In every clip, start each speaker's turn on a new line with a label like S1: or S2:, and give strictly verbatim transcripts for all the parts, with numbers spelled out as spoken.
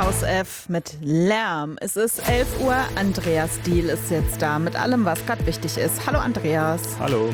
S1: House F mit Lärm. Es ist elf Uhr, Andreas Diehl ist jetzt da mit allem, was gerade wichtig ist. Hallo Andreas.
S2: Hallo.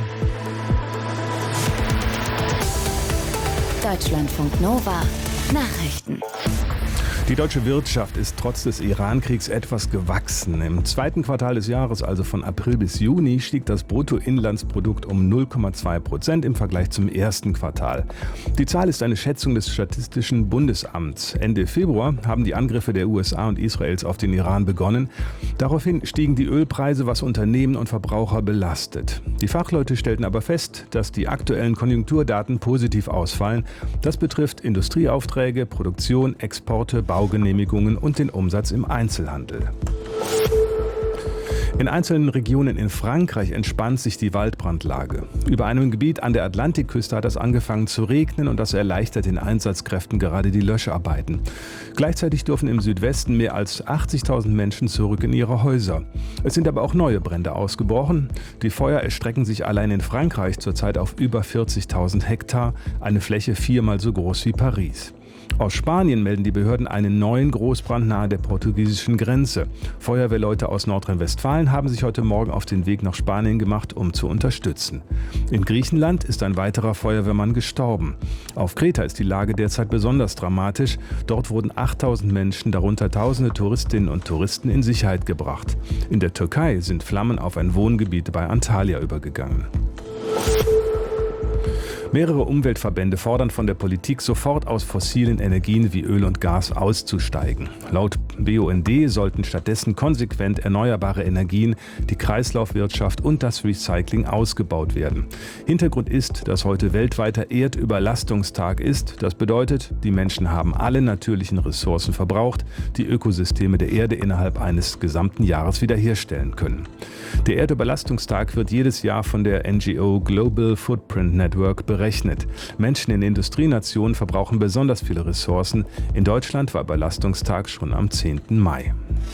S3: Deutschlandfunk Nova Nachrichten.
S2: Die deutsche Wirtschaft ist trotz des Iran-Kriegs etwas gewachsen. Im zweiten Quartal des Jahres, also von April bis Juni, stieg das Bruttoinlandsprodukt um null Komma zwei Prozent im Vergleich zum ersten Quartal. Die Zahl ist eine Schätzung des Statistischen Bundesamts. Ende Februar haben die Angriffe der U S A und Israels auf den Iran begonnen. Daraufhin stiegen die Ölpreise, was Unternehmen und Verbraucher belastet. Die Fachleute stellten aber fest, dass die aktuellen Konjunkturdaten positiv ausfallen. Das betrifft Industrieaufträge, Produktion, Exporte, Baugenehmigungen und den Umsatz im Einzelhandel. In einzelnen Regionen in Frankreich entspannt sich die Waldbrandlage. Über einem Gebiet an der Atlantikküste hat es angefangen zu regnen und das erleichtert den Einsatzkräften gerade die Löscharbeiten. Gleichzeitig dürfen im Südwesten mehr als achtzigtausend Menschen zurück in ihre Häuser. Es sind aber auch neue Brände ausgebrochen. Die Feuer erstrecken sich allein in Frankreich zurzeit auf über vierzigtausend Hektar, eine Fläche viermal so groß wie Paris. Aus Spanien melden die Behörden einen neuen Großbrand nahe der portugiesischen Grenze. Feuerwehrleute aus Nordrhein-Westfalen haben sich heute Morgen auf den Weg nach Spanien gemacht, um zu unterstützen. In Griechenland ist ein weiterer Feuerwehrmann gestorben. Auf Kreta ist die Lage derzeit besonders dramatisch. Dort wurden achttausend Menschen, darunter tausende Touristinnen und Touristen, in Sicherheit gebracht. In der Türkei sind Flammen auf ein Wohngebiet bei Antalya übergegangen. Mehrere Umweltverbände fordern von der Politik, sofort aus fossilen Energien wie Öl und Gas auszusteigen. Laut B U N D sollten stattdessen konsequent erneuerbare Energien, die Kreislaufwirtschaft und das Recycling ausgebaut werden. Hintergrund ist, dass heute weltweiter Erdüberlastungstag ist. Das bedeutet, die Menschen haben alle natürlichen Ressourcen verbraucht, die Ökosysteme der Erde innerhalb eines gesamten Jahres wiederherstellen können. Der Erdüberlastungstag wird jedes Jahr von der N G O Global Footprint Network berechnet. Berechnet. Menschen in Industrienationen verbrauchen besonders viele Ressourcen. In Deutschland war Überlastungstag schon am zehnten Mai.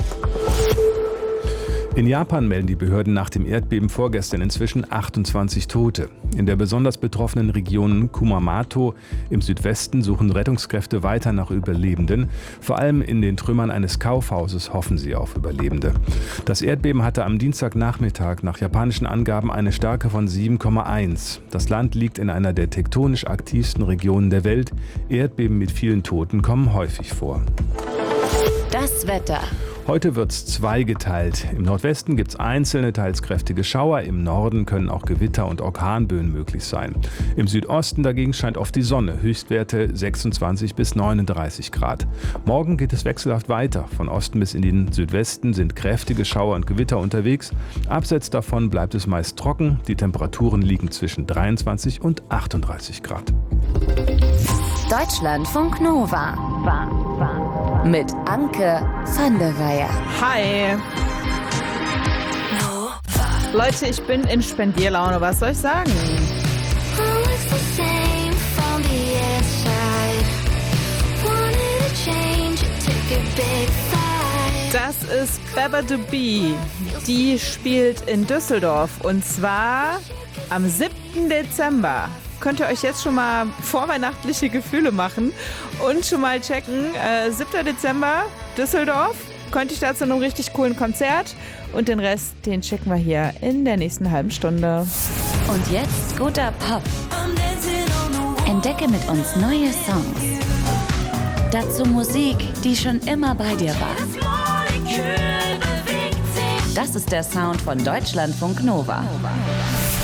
S2: In Japan melden die Behörden nach dem Erdbeben vorgestern inzwischen achtundzwanzig Tote. In der besonders betroffenen Region Kumamoto im Südwesten suchen Rettungskräfte weiter nach Überlebenden. Vor allem in den Trümmern eines Kaufhauses hoffen sie auf Überlebende. Das Erdbeben hatte am Dienstagnachmittag nach japanischen Angaben eine Stärke von sieben Komma eins. Das Land liegt in einer der tektonisch aktivsten Regionen der Welt. Erdbeben mit vielen Toten kommen häufig vor.
S3: Das Wetter.
S2: Heute wird's zweigeteilt. Im Nordwesten gibt's einzelne, teils kräftige Schauer. Im Norden können auch Gewitter und Orkanböen möglich sein. Im Südosten dagegen scheint oft die Sonne. Höchstwerte sechsundzwanzig bis neununddreißig Grad. Morgen geht es wechselhaft weiter. Von Osten bis in den Südwesten sind kräftige Schauer und Gewitter unterwegs. Abseits davon bleibt es meist trocken. Die Temperaturen liegen zwischen dreiundzwanzig und achtunddreißig Grad.
S3: Deutschlandfunk Nova. Mit Anke van der Weyer.
S1: Hi. Leute, ich bin in Spendierlaune. Was soll ich sagen? Das ist Babadoo-B. Die spielt in Düsseldorf und zwar am siebten Dezember. Könnt ihr euch jetzt schon mal vorweihnachtliche Gefühle machen und schon mal checken. Äh, siebter Dezember, Düsseldorf. Könnte ich da zu einem richtig coolen Konzert. Und den Rest, den checken wir hier in der nächsten halben Stunde.
S3: Und jetzt guter Pop. Entdecke mit uns neue Songs. Dazu Musik, die schon immer bei dir war. Das ist der Sound von Deutschlandfunk Nova.